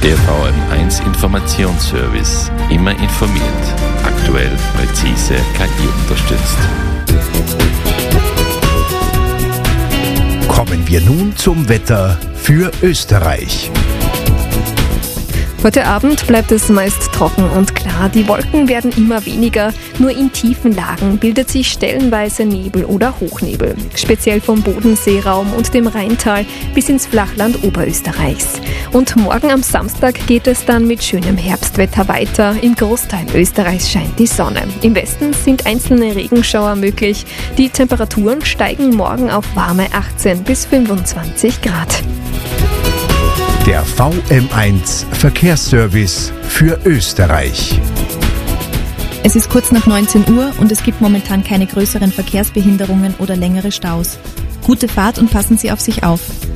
Der VM1 Informationsservice. Immer informiert. Aktuell, präzise, KI unterstützt. Kommen wir nun zum Wetter für Österreich. Heute Abend bleibt es meist trocken und klar. Die Wolken werden immer weniger. Nur in tiefen Lagen bildet sich stellenweise Nebel oder Hochnebel. Speziell vom Bodenseeraum und dem Rheintal bis ins Flachland Oberösterreichs. Und morgen am Samstag geht es dann mit schönem Herbstwetter weiter. Im Großteil Österreichs scheint die Sonne. Im Westen sind einzelne Regenschauer möglich. Die Temperaturen steigen morgen auf warme 18 bis 25 Grad. Der VM1 Verkehrsservice für Österreich. Es ist kurz nach 19 Uhr und es gibt momentan keine größeren Verkehrsbehinderungen oder längere Staus. Gute Fahrt und passen Sie auf sich auf.